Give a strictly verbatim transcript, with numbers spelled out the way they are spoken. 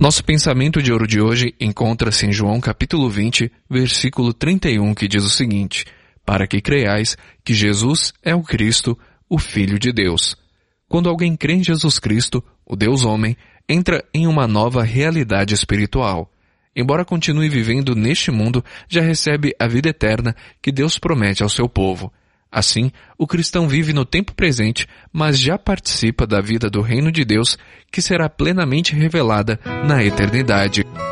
Nosso pensamento de ouro de hoje encontra-se em João capítulo vinte, versículo trinta e um, que diz o seguinte: para que creiais que Jesus é o Cristo, o Filho de Deus. Quando alguém crê em Jesus Cristo, o Deus homem, entra em uma nova realidade espiritual. Embora continue vivendo neste mundo, já recebe a vida eterna que Deus promete ao seu povo. Assim, o cristão vive no tempo presente, mas já participa da vida do reino de Deus, que será plenamente revelada na eternidade.